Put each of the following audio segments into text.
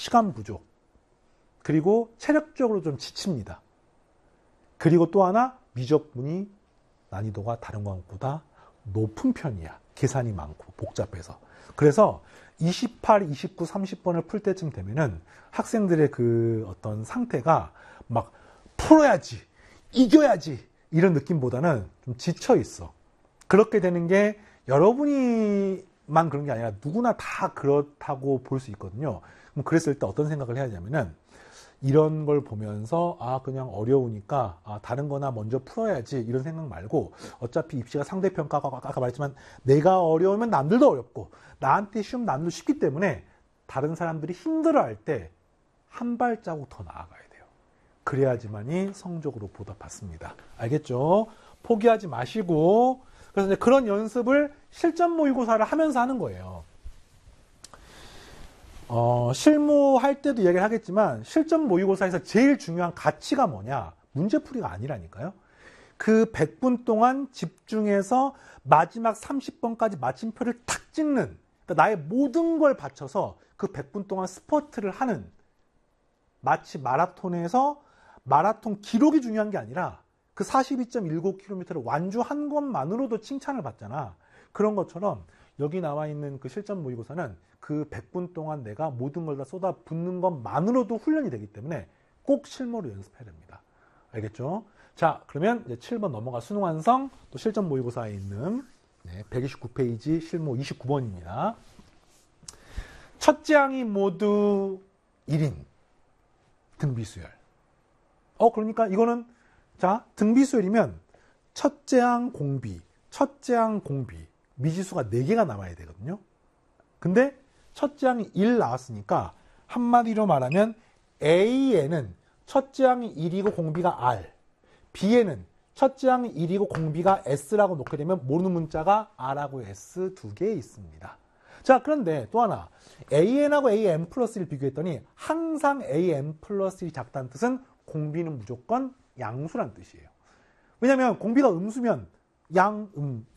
시간 부족, 그리고 체력적으로 좀 지칩니다. 그리고 또 하나, 미적분이 난이도가 다른 과목보다 높은 편이야. 계산이 많고 복잡해서. 그래서 28, 29, 30번을 풀 때쯤 되면은 학생들의 그 어떤 상태가 막 풀어야지, 이겨야지 이런 느낌보다는 좀 지쳐 있어. 그렇게 되는 게 여러분이만 그런 게 아니라 누구나 다 그렇다고 볼 수 있거든요. 그럼 그랬을 때 어떤 생각을 해야 하냐면은 이런 걸 보면서 그냥 어려우니까 다른 거나 먼저 풀어야지 이런 생각 말고 어차피 입시가 상대평가가 아까 말했지만 내가 어려우면 남들도 어렵고 나한테 쉬우면 남들도 쉽기 때문에 다른 사람들이 힘들어할 때 한 발자국 더 나아가야 돼요. 그래야지만이 성적으로 보답받습니다. 알겠죠? 포기하지 마시고 그래서 이제 그런 연습을 실전 모의고사를 하면서 하는 거예요. 실무할 때도 이야기를 하겠지만 실전 모의고사에서 제일 중요한 가치가 뭐냐? 문제풀이가 아니라니까요. 그 100분 동안 집중해서 마지막 30번까지 마침표를 탁 찍는, 그러니까 나의 모든 걸 바쳐서 그 100분 동안 스퍼트를 하는, 마치 마라톤에서 마라톤 기록이 중요한 게 아니라 그 42.19km를 완주한 것만으로도 칭찬을 받잖아. 그런 것처럼 여기 나와 있는 그 실전 모의고사는 그 100분 동안 내가 모든 걸 다 쏟아붓는 것만으로도 훈련이 되기 때문에 꼭 실무로 연습해야 됩니다. 알겠죠? 자, 그러면 이제 7번 넘어가 수능 완성, 또 실전 모의고사에 있는 129페이지 실무 29번입니다. 첫째 항이 모두 1인 등비수열. 그러니까 이거는 자, 등비수열이면 첫째 항 공비, 첫째 항 공비, 미지수가 4개가 나와야 되거든요. 근데 첫째 항이 1 나왔으니까 한마디로 말하면 A에는 첫째 항이 1이고 공비가 R, B에는 첫째 항이 1이고 공비가 S라고 놓게 되면 모르는 문자가 R하고 S 2개 있습니다. 자, 그런데 또 하나, AN하고 AN 플러스 1 비교했더니 항상 AN 플러스 1이 작다는 뜻은 공비는 무조건 양수란 뜻이에요. 왜냐하면 공비가 음수면 양음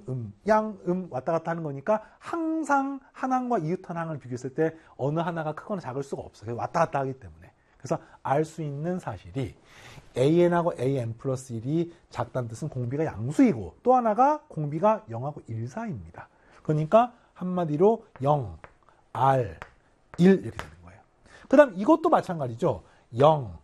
왔다 갔다 하는 거니까 항상 한 항과 이웃한 항을 비교했을 때 어느 하나가 크거나 작을 수가 없어요. 왔다 갔다 하기 때문에. 그래서 알 수 있는 사실이 AN하고 AN 플러스 1이 작다는 뜻은 공비가 양수이고 또 하나가 공비가 0하고 1 사이입니다. 그러니까 한마디로 0, R, 1 이렇게 되는 거예요. 그 다음 이것도 마찬가지죠. 0,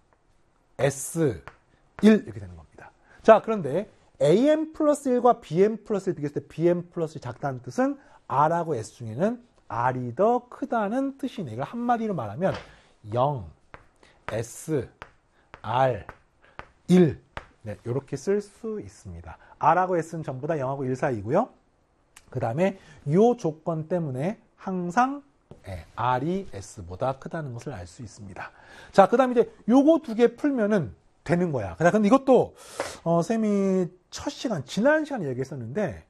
S, 1 이렇게 되는 겁니다. 자, 그런데 AN 플러스 1과 BN 플러스 1 비교했을 때 BN 플러스 1이 작다는 뜻은 R하고 S 중에는 R이 더 크다는 뜻이네. 이걸 한마디로 말하면 0, S, R, 1 이렇게 쓸 수 있습니다. R하고 S는 전부 다 0하고 1 사이고요. 그 다음에 이 조건 때문에 항상 R이 S보다 크다는 것을 알 수 있습니다. 자, 그 다음에 이제 요거 2개 풀면은 되는 거야. 근데 이것도 쌤이 첫 시간, 지난 시간에 얘기했었는데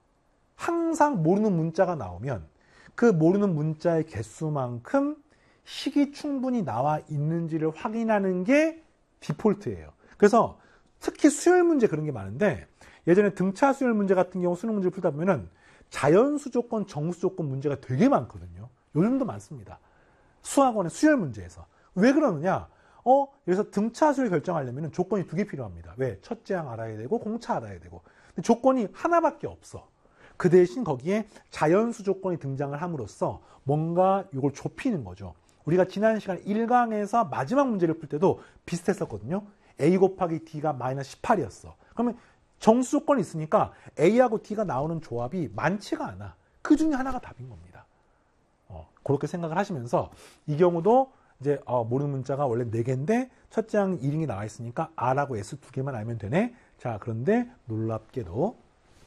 항상 모르는 문자가 나오면 그 모르는 문자의 개수만큼 식이 충분히 나와 있는지를 확인하는 게 디폴트예요. 그래서 특히 수열 문제 그런 게 많은데 예전에 등차 수열 문제 같은 경우 수능 문제를 풀다 보면은 자연수 조건, 정수 조건 문제가 되게 많거든요. 요즘도 많습니다. 수학원의 수열 문제에서. 왜 그러느냐? 그래서 등차 수를 결정하려면 조건이 2개 필요합니다. 왜? 첫째 항 알아야 되고 공차 알아야 되고. 근데 조건이 하나밖에 없어. 그 대신 거기에 자연수 조건이 등장을 함으로써 뭔가 이걸 좁히는 거죠. 우리가 지난 시간 1강에서 마지막 문제를 풀 때도 비슷했었거든요. A 곱하기 D가 마이너스 18이었어. 그러면 정수 조건이 있으니까 A하고 D가 나오는 조합이 많지가 않아. 그 중에 하나가 답인 겁니다. 그렇게 생각을 하시면서 이 경우도 이제 모르는 문자가 원래 4개인데 첫째 항 1인이 나와 있으니까 R하고 S 2개만 알면 되네. 자, 그런데 놀랍게도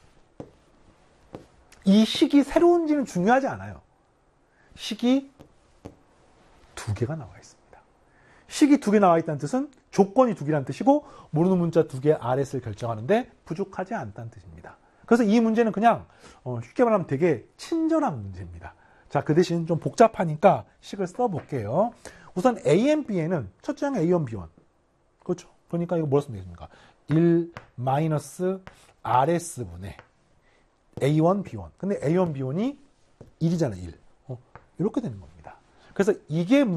이 식이 새로운지는 중요하지 않아요. 식이 2개가 나와 있습니다. 식이 2개 나와 있다는 뜻은 조건이 2개라는 뜻이고 모르는 문자 2개 RS를 결정하는데 부족하지 않다는 뜻입니다. 그래서 이 문제는 그냥 쉽게 말하면 되게 친절한 문제입니다. 자, 그 대신 좀 복잡하니까 식을 써볼게요. 우선 AN, BN은 첫째 항의 A1, B1. 그렇죠? 그러니까 이거 뭐라 쓰면 되겠습니까? 1 마이너스 RS분의 A1, B1. 근데 A1, B1이 1이잖아, 1. 이렇게 되는 겁니다. 그래서 이게